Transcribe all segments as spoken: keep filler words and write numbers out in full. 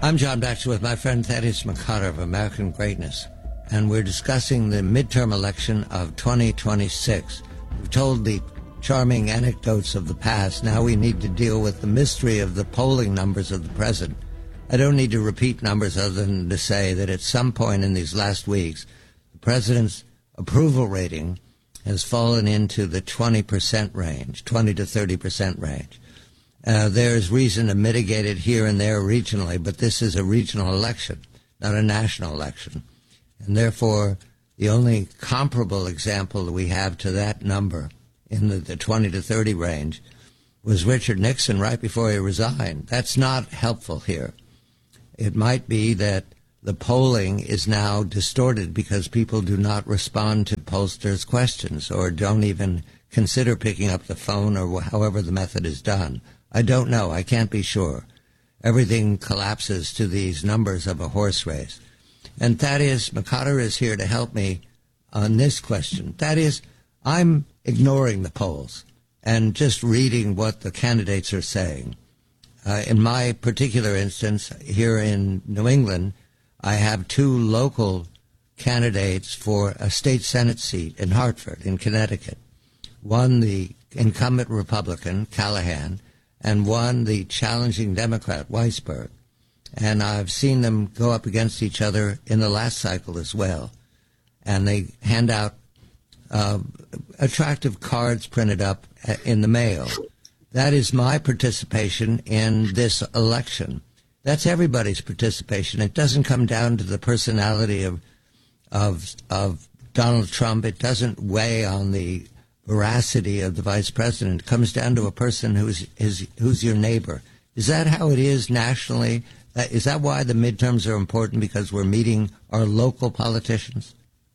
I'm John Batchelor with my friend Thaddeus McCotter of American Greatness, and we're discussing the midterm election of twenty twenty-six. We've told the charming anecdotes of the past. Now we need to deal with the mystery of the polling numbers of the present. I don't need to repeat numbers other than to say that at some point in these last weeks, the president's approval rating has fallen into the twenty percent range, twenty to thirty percent range. Uh, there's reason to mitigate it here and there regionally, but this is a regional election, not a national election. And therefore, the only comparable example that we have to that number in the, the twenty to thirty range was Richard Nixon right before he resigned. That's not helpful here. It might be that the polling is now distorted because people do not respond to pollsters' questions or don't even consider picking up the phone or however the method is done. I don't know. I can't be sure. Everything collapses to these numbers of a horse race. And Thaddeus McCotter is here to help me on this question. Thaddeus, I'm ignoring the polls and just reading what the candidates are saying. Uh, in my particular instance, here in New England, I have two local candidates for a state Senate seat in Hartford, in Connecticut. One, the incumbent Republican, Callahan, and one, the challenging Democrat, Weisberg. And I've seen them go up against each other in the last cycle as well. And they hand out uh, attractive cards printed up in the mail. That is my participation in this election. That's everybody's participation. It doesn't come down to the personality of of of Donald Trump. It doesn't weigh on the veracity of the vice president. It comes down to a person who's is who's your neighbor. Is that how it is nationally? Uh, is that why the midterms are important, because we're meeting our local politicians?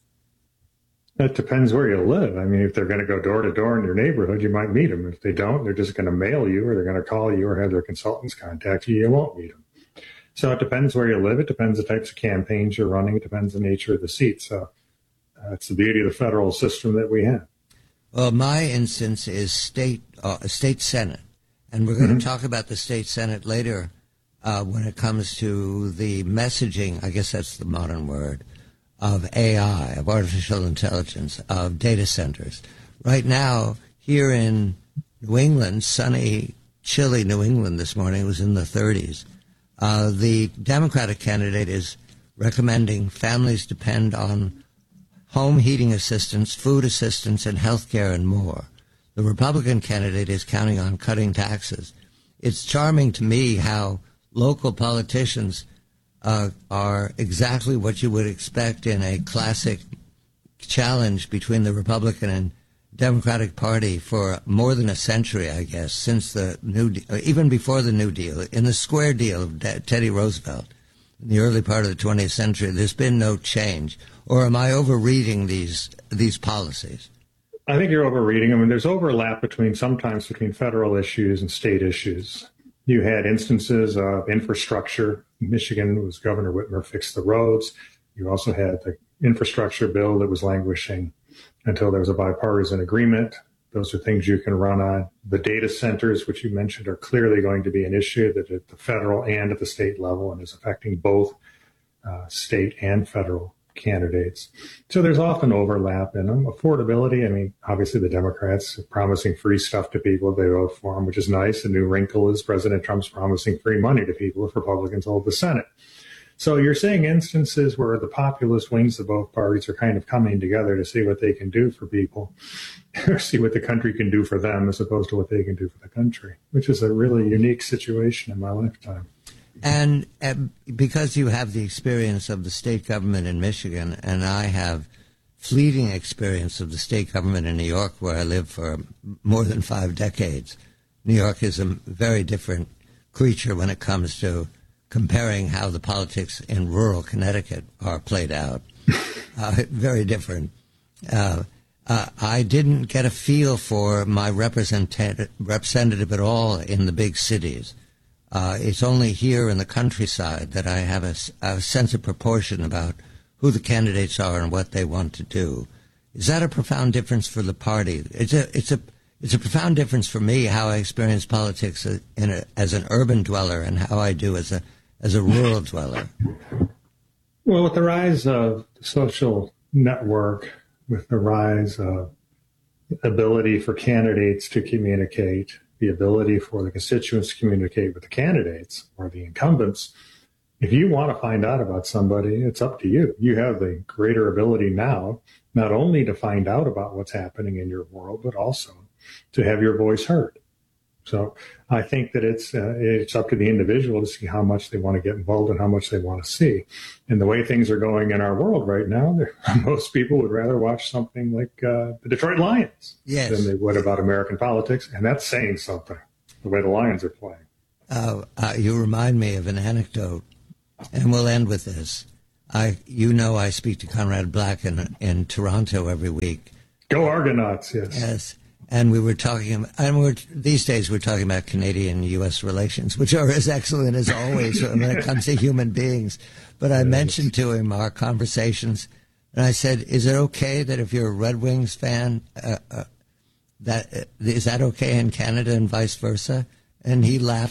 That depends where you live. I mean, if they're going to go door to door in your neighborhood, you might meet them. If they don't, they're just going to mail you, or they're going to call you, or have their consultants contact you. You won't meet them. So it depends where you live. It depends the types of campaigns you're running. It depends the nature of the seat. So uh, it's the beauty of the federal system that we have. Well, my instance is state uh, state Senate, and we're going mm-hmm. to talk about the state Senate later uh, when it comes to the messaging, I guess that's the modern word, of A I, of artificial intelligence, of data centers. Right now, here in New England, sunny, chilly New England this morning, it was in the thirties. Uh, the Democratic candidate is recommending families depend on home heating assistance, food assistance, and health care and more. The Republican candidate is counting on cutting taxes. It's charming to me how local politicians uh, are exactly what you would expect in a classic challenge between the Republican and Democratic Party for more than a century, I guess, since the New Deal, even before the New Deal, in the Square Deal of De- Teddy Roosevelt. In the early part of the twentieth century, there's been no change. Or am I overreading these these policies? I think you're overreading them. I mean, there's overlap between sometimes between federal issues and state issues. You had instances of infrastructure. Michigan was Governor Whitmer fixed the roads. You also had the infrastructure bill that was languishing until there was a bipartisan agreement. Those are things you can run on. The data centers, which you mentioned, are clearly going to be an issue that at the federal and at the state level, and is affecting both uh, state and federal candidates. So there's often overlap in them. Affordability, I mean, obviously the Democrats are promising free stuff to people if they vote for them, which is nice. The new wrinkle is President Trump's promising free money to people if Republicans hold the Senate. So you're seeing instances where the populist wings of both parties are kind of coming together to see what they can do for people, or see what the country can do for them as opposed to what they can do for the country, which is a really unique situation in my lifetime. And uh, because you have the experience of the state government in Michigan, and I have fleeting experience of the state government in New York, where I lived for more than five decades, New York is a very different creature when it comes to comparing how the politics in rural Connecticut are played out. uh, very different. Uh, uh, I didn't get a feel for my representative, representative at all in the big cities. Uh, it's only here in the countryside that I have a, a sense of proportion about who the candidates are and what they want to do. Is that a profound difference for the party? It's a, it's a, it's a profound difference for me how I experience politics in a, as an urban dweller and how I do as a as a rural dweller? Well, with the rise of the social network, with the rise of ability for candidates to communicate, the ability for the constituents to communicate with the candidates or the incumbents, if you want to find out about somebody, it's up to you. You have the greater ability now, not only to find out about what's happening in your world, but also to have your voice heard. So I think that it's uh, it's up to the individual to see how much they want to get involved and how much they want to see. And the way things are going in our world right now, most people would rather watch something like uh, the Detroit Lions yes. than they would about American politics. And that's saying something, the way the Lions are playing. Uh, uh, you remind me of an anecdote, and we'll end with this. I, you know, I speak to Conrad Black in, in Toronto every week. Go Argonauts, yes. Yes. And we were talking, and we're, these days we're talking about Canadian-U S relations, which are as excellent as always when it comes to human beings. But I yes. mentioned to him our conversations, and I said, is it okay that if you're a Red Wings fan, uh, uh, that uh, is that okay in Canada and vice versa? And he laughed